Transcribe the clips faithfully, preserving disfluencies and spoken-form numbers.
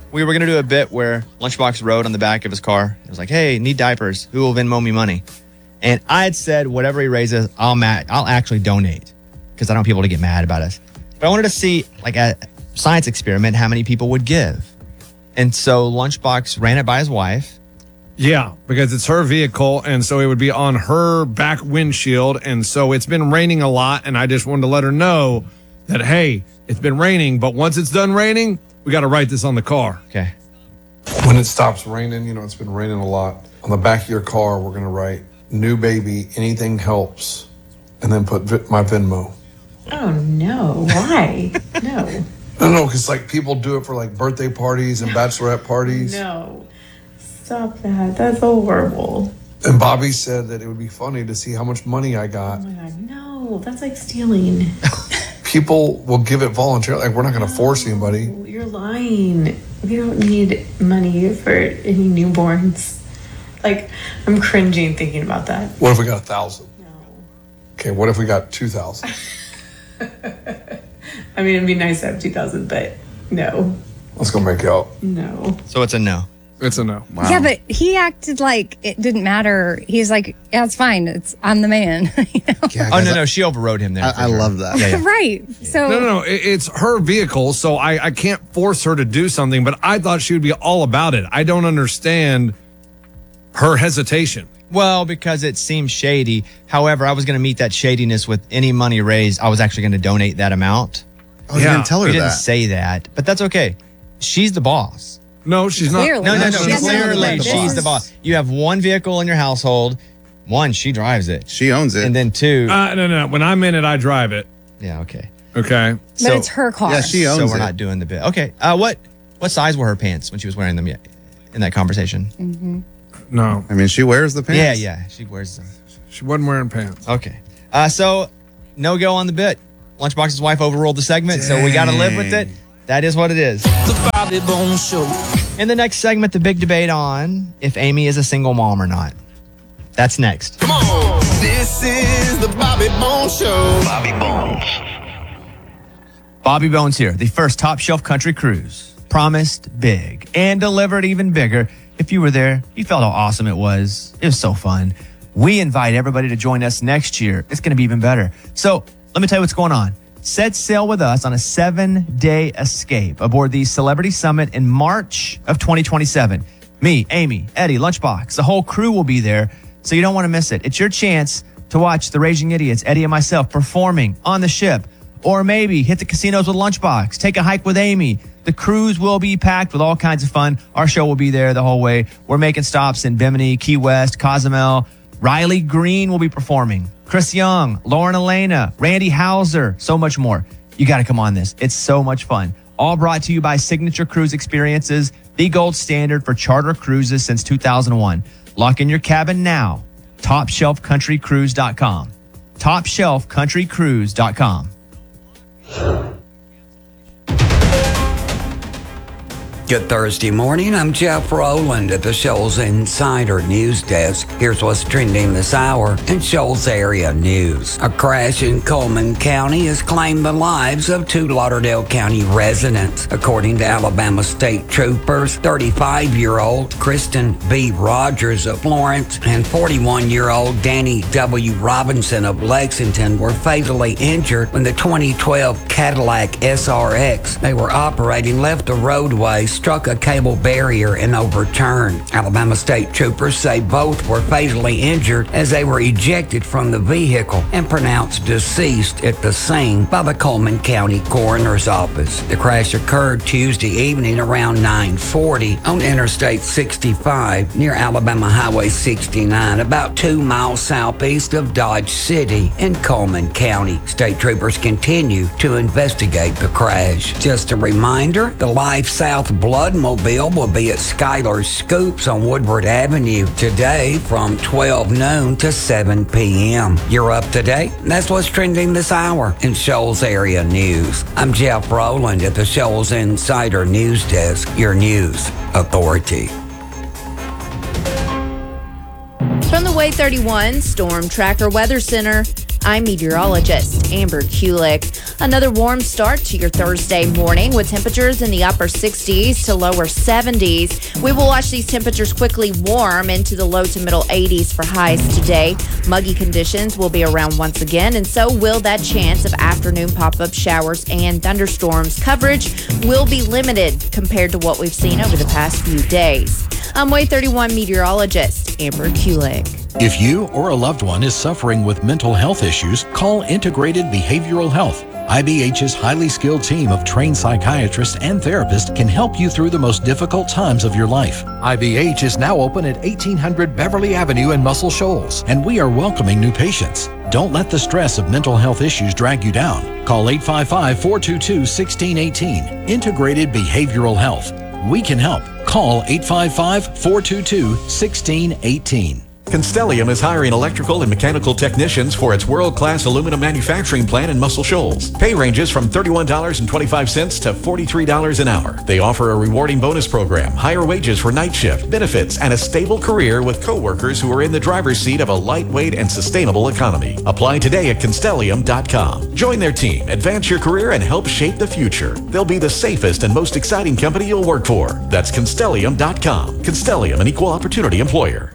we were going to do a bit where Lunchbox wrote on the back of his car. It was like, hey, need diapers. Who will Venmo me money? And I had said, whatever he raises, I'll ma- I'll actually donate because I don't want people to get mad about us. But I wanted to see, like a science experiment, how many people would give. And so Lunchbox ran it by his wife. Yeah, because it's her vehicle, and so it would be on her back windshield. And so it's been raining a lot, and I just wanted to let her know that, hey, it's been raining, but once it's done raining, we got to write this on the car. Okay. When it stops raining, you know, it's been raining a lot. On the back of your car, we're going to write, new baby, anything helps, and then put vi- my Venmo. Oh, no. Why? No. No, no, because like people do it for like birthday parties and bachelorette parties. No. Stop that. That's horrible. And Bobby said that it would be funny to see how much money I Oh, got. my God. No. That's like stealing. People will give it voluntarily. Like, we're not going to force anybody. You're lying. We don't need money for any newborns. Like, I'm cringing thinking about that. What if we got a thousand? No. Okay, what if we got two thousand? I mean, it'd be nice to have two thousand, but no. Let's go make out. No. So it's a no. It's a no. Wow. Yeah, but he acted like it didn't matter. He's like, yeah, it's fine. It's I'm the man. You know? Yeah, oh, no, no. She overrode him there. I, I sure. love that. Yeah, yeah. Right. So No, no, no. It, it's her vehicle, so I, I can't force her to do something, but I thought she would be all about it. I don't understand her hesitation. Well, because it seems shady. However, I was going to meet that shadiness with any money raised. I was actually going to donate that amount. Oh, you Yeah. didn't tell her We that. didn't say that, but that's okay. She's the boss. No, she's not. Clearly. No, no, no. She has Clearly, nothing to do with she's it. the boss. You have one vehicle in your household. One, she drives it. She owns it. And then two. Uh, no, no. When I'm in it, I drive it. yeah, okay. Okay. but So- it's her car. Yeah, she So owns we're it. not doing the bit. Okay. Uh, what what size were her pants when she was wearing them yet in that conversation? No, I mean, she wears the pants. Yeah, yeah. She wears them. she wasn't wearing pants. Okay. Uh, so no go on the bit. Lunchbox's wife overruled the segment, so we got to live with it. That is what it is. The Bobby Bones Show. In the next segment, the big debate on if Amy is a single mom or not. That's next. Come on. This is the Bobby Bones Show. Bobby Bones. Bobby Bones here, the first top shelf country cruise. Promised big and delivered even bigger. If you were there, you felt how awesome it was. It was so fun. We invite everybody to join us next year. It's going to be even better. So let me tell you what's going on. Set sail with us on a seven-day escape aboard the Celebrity Summit in March of twenty twenty-seven. Me, Amy, Eddie, Lunchbox, the whole crew will be there, so you don't want to miss it. It's your chance to watch the Raging Idiots, Eddie and myself, performing on the ship. Or maybe hit the casinos with Lunchbox, take a hike with Amy. The cruise will be packed with all kinds of fun. Our show will be there the whole way. We're making stops in Bimini, Key West, Cozumel. Riley Green will be performing. Chris Young, Lauren Elena, Randy Hauser, so much more. You got to come on this. It's so much fun. All brought to you by Signature Cruise Experiences, the gold standard for charter cruises since two thousand one. Lock in your cabin now. top shelf country cruise dot com. top shelf country cruise dot com. Good Thursday morning. I'm Jeff Rowland at the Shoals Insider News Desk. Here's what's trending this hour in Shoals area news. A crash in Coleman County has claimed the lives of two Lauderdale County residents. According to Alabama State Troopers, thirty-five-year-old Kristen B. Rogers of Florence and forty-one-year-old Danny W. Robinson of Lexington were fatally injured when the twenty twelve Cadillac S R X they were operating left the roadway, struck a cable barrier, and overturned. Alabama State Troopers say both were fatally injured as they were ejected from the vehicle and pronounced deceased at the scene by the Coleman County Coroner's Office. The crash occurred Tuesday evening around nine forty on Interstate sixty-five near Alabama Highway sixty-nine, about two miles southeast of Dodge City in Coleman County. State Troopers continue to investigate the crash. Just a reminder, the Life South Bloodmobile will be at Skylar's Scoops on Woodward Avenue today from twelve noon to seven p.m. You're up to date? That's what's trending this hour in Shoals area news. I'm Jeff Rowland at the Shoals Insider News Desk, your news authority. From the Way thirty-one Storm Tracker Weather Center, I'm meteorologist Amber Kulick. Another warm start to your Thursday morning with temperatures in the upper sixties to lower seventies. We will watch these temperatures quickly warm into the low to middle eighties for highs today. Muggy conditions will be around once again, and so will that chance of afternoon pop-up showers and thunderstorms. Coverage will be limited compared to what we've seen over the past few days. I'm Way thirty-one meteorologist Amber Kulik. If you or a loved one is suffering with mental health issues, call Integrated Behavioral Health. I B H's highly skilled team of trained psychiatrists and therapists can help you through the most difficult times of your life. I B H is now open at eighteen hundred Beverly Avenue in Muscle Shoals, and we are welcoming new patients. Don't let the stress of mental health issues drag you down. Call eight five five, four two two, one six one eight. Integrated Behavioral Health. We can help. Call eight five five, four two two, one six one eight. Constellium is hiring electrical and mechanical technicians for its world-class aluminum manufacturing plant in Muscle Shoals. Pay ranges from thirty-one dollars and twenty-five cents to forty-three dollars an hour. They offer a rewarding bonus program, higher wages for night shift, benefits, and a stable career with co-workers who are in the driver's seat of a lightweight and sustainable economy. Apply today at Constellium dot com. Join their team, advance your career, and help shape the future. They'll be the safest and most exciting company you'll work for. That's Constellium dot com. Constellium, an equal opportunity employer.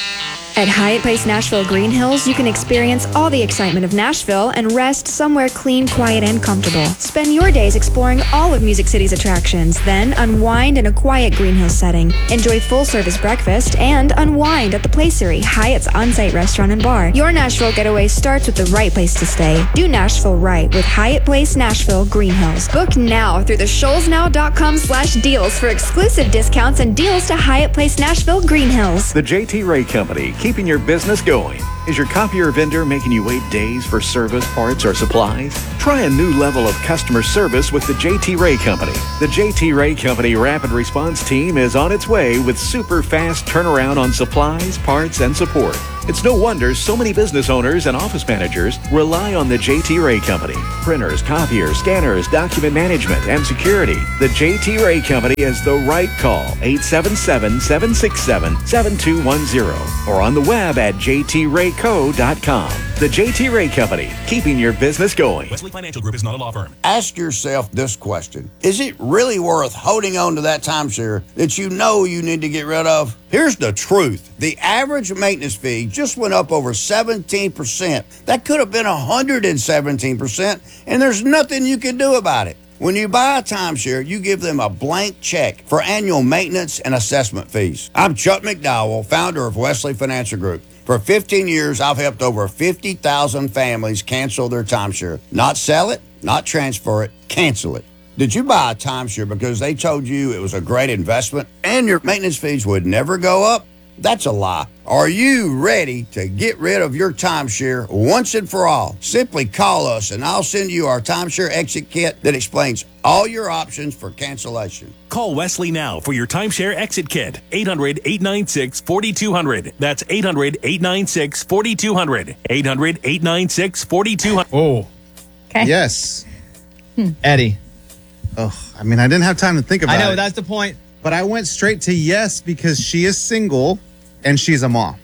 At Hyatt Place Nashville Green Hills, you can experience all the excitement of Nashville and rest somewhere clean, quiet, and comfortable. Spend your days exploring all of Music City's attractions, then unwind in a quiet Green Hills setting. Enjoy full-service breakfast and unwind at the Placery, Hyatt's on-site restaurant and bar. Your Nashville getaway starts with the right place to stay. Do Nashville right with Hyatt Place Nashville Green Hills. Book now through the shoals now dot com slash deals for exclusive discounts and deals to Hyatt Place Nashville Green Hills. The J T Ray Company, keeping your business going. Is your copier vendor making you wait days for service, parts, or supplies? Try a new level of customer service with the J T Ray Company. The J T Ray Company Rapid Response Team is on its way with super fast turnaround on supplies, parts, and support. It's no wonder so many business owners and office managers rely on the J T Ray Company. Printers, copiers, scanners, document management, and security. The J T Ray Company is the right call. eight seven seven, seven six seven, seven two one zero or on the web at j t ray co dot com. The J T Ray Company, keeping your business going. Wesley Financial Group is not a law firm. Ask yourself this question. Is it really worth holding on to that timeshare that you know you need to get rid of? Here's the truth. The average maintenance fee just went up over seventeen percent. That could have been one hundred seventeen percent, and there's nothing you can do about it. When you buy a timeshare, you give them a blank check for annual maintenance and assessment fees. I'm Chuck McDowell, founder of Wesley Financial Group. For fifteen years, I've helped over fifty thousand families cancel their timeshare. Not sell it, not transfer it, cancel it. Did you buy a timeshare because they told you it was a great investment and your maintenance fees would never go up? That's a lie. Are you ready to get rid of your timeshare once and for all? Simply call us and I'll send you our timeshare exit kit that explains all your options for cancellation. Call Wesley now for your timeshare exit kit. eight hundred, eight nine six, four two zero zero. That's eight hundred, eight nine six, four two zero zero. eight hundred, eight nine six, four two zero zero. Oh. Okay. Yes. Hmm. Eddie. Oh, I mean, I didn't have time to think about it. I know, that's the point. But I went straight to yes because she is single and she's a mom.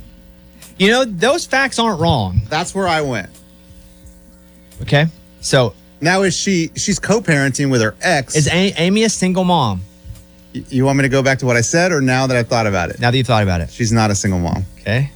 You know, those facts aren't wrong. That's where I went. Okay. So now is she, she's co-parenting with her ex. Is a- Amy a single mom? Y- you want me to go back to what I said or now that I've thought about it? Now that you've thought about it. She's not a single mom. Okay.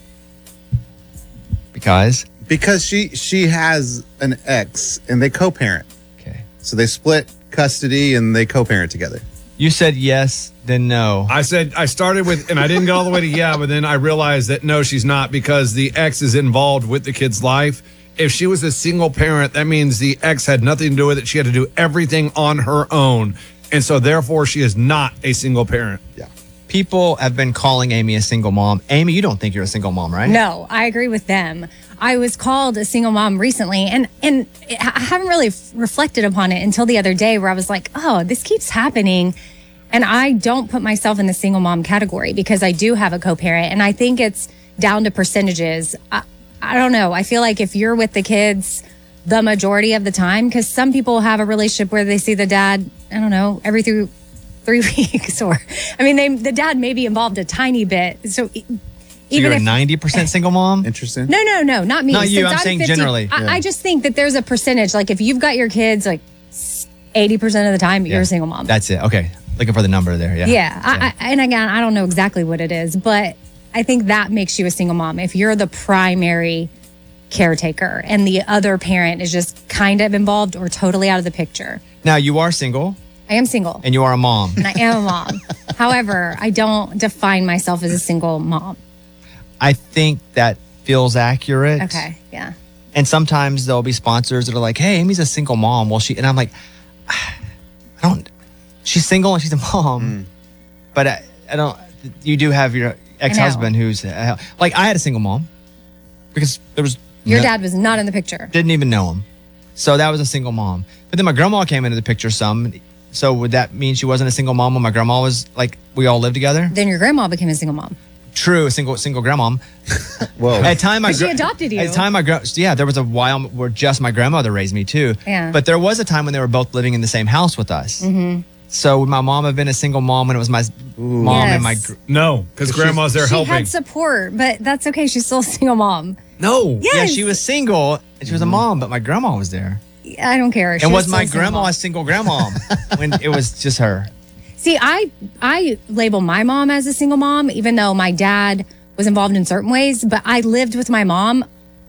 Because? Because she, she has an ex and they co-parent. Okay. So they split custody and they co-parent together. You said yes, then no. I said I started with, and I didn't go all the way to yeah, but then I realized that no, she's not because the ex is involved with the kid's life. If she was a single parent, that means the ex had nothing to do with it. She had to do everything on her own. And so therefore she is not a single parent. Yeah. People have been calling Amy a single mom. Amy, you don't think you're a single mom, right? No, I agree with them. I was called a single mom recently, and and I haven't really f- reflected upon it until the other day where I was like, oh, this keeps happening. And I don't put myself in the single mom category because I do have a co-parent. And I think it's down to percentages. I, I don't know. I feel like if you're with the kids the majority of the time, because some people have a relationship where they see the dad, I don't know, every three, three weeks. Or, I mean, they, the dad may be involved a tiny bit. So So Even you're a if- ninety percent single mom? Interesting. No, no, no, not me. Not you, Since I'm saying fifty generally. I, Yeah. I just think that there's a percentage. Like if you've got your kids, like eighty percent of the time, you're Yeah. a single mom. That's it. Okay. Looking for the number there. Yeah. Yeah. I, I, and again, I don't know exactly what it is, but I think that makes you a single mom. If you're the primary caretaker and the other parent is just kind of involved or totally out of the picture. Now, you are single I am single and you are a mom. and I am a mom. However, I don't define myself as a single mom. I think that feels accurate. Okay. Yeah. And sometimes there'll be sponsors that are like, hey, Amy's a single mom. Well, she, and I'm like, I don't, she's single and she's a mom. But I, I don't, you do have your ex husband who's, uh, like, I had a single mom because there was, Your no- dad was not in the picture. didn't even know him. So that was a single mom. But then my grandma came into the picture some. So would that mean she wasn't a single mom when my grandma was like, we all lived together? Then your grandma became a single mom. True, a single single grandmom. Whoa. At time, my But she gra- adopted you. At the time, my gra- yeah, there was a while where just my grandmother raised me too. Yeah. But there was a time when they were both living in the same house with us. Mm-hmm. So would my mom have been a single mom when it was my mom and my? Yes. Gr- No, because grandma's there she helping. had support, but that's okay. She's still a single mom. no. Yes. Yeah, she was single and she was a mom, but my grandma was there. I don't care. She and was still my a single grandma mom. a single grandma when it was just her? See, I I label my mom as a single mom, even though my dad was involved in certain ways. But I lived with my mom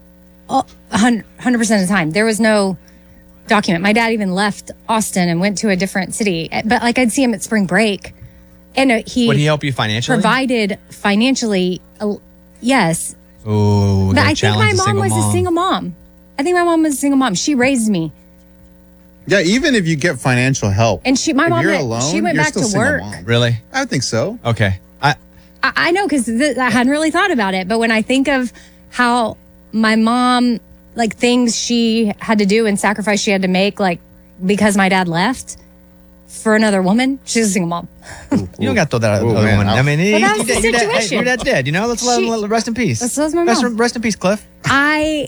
a hundred percent of the time. There was no document. My dad even left Austin and went to a different city. But like I'd see him at spring break, and uh, he Would he help you financially? provided financially. Uh, yes, Ooh, but gotta I think my challenge the mom single was mom. a single mom. I think my mom was a single mom. She raised me. Yeah, even if you get financial help. And she, my if mom, you're had- alone, she went you're back still to single work. mom. Really? I think so. Okay. I I, I know because th- I hadn't really thought about it, but when I think of how my mom, like things she had to do and sacrifice she had to make, like because my dad left for another woman, she's a single mom. You don't got to throw that Ooh, other man, woman. I I'll- mean, Well, he- that was your the dad- situation. Your dad's dead. You know, let's let She- him let- rest in peace. That's- that's my Rest, mom. rest in peace, Cliff. I,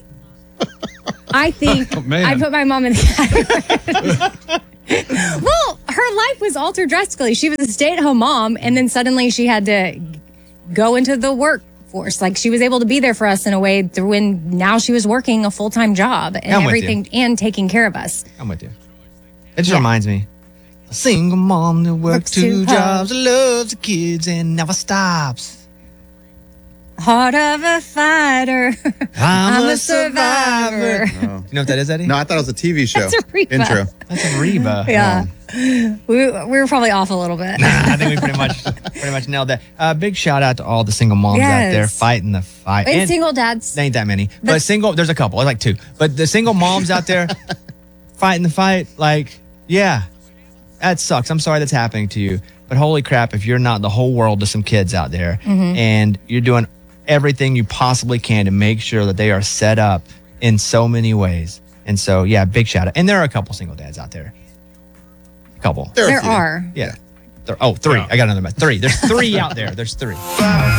I think Oh, man. I put my mom in the category. Well, her life was altered drastically. She was a stay-at-home mom, and then suddenly she had to go into the workforce. Like she was able to be there for us in a way through when now she was working a full-time job and I'm with you. everything and taking care of us. I'm with you. It just reminds me. A single mom that works Works two too hard. jobs, loves the kids, and never stops. Heart of a fighter. I'm, I'm a a survivor. survivor. You know what that is, Eddie? No, I thought it was a T V show. That's a Reba. Intro. That's a Reba. Yeah. We, we were probably off a little bit. I think we pretty much pretty much nailed that. Uh, big shout out to all the single moms out there Yes. fighting the fight. And single dads. There ain't that many, but single. There's a couple, like two. But the single moms out there fighting the fight, like yeah, that sucks. I'm sorry that's happening to you, but holy crap, if you're not the whole world to some kids out there, Mhm. and you're doing everything you possibly can to make sure that they are set up in so many ways. And so yeah, big shout out. And there are a couple single dads out there. A couple. There are. Yeah. There, oh, three. I got another. Three. There's three out there. There's three.